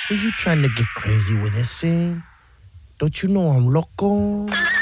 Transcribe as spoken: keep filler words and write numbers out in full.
Are you trying to get crazy with this, eh? Don't you know I'm loco?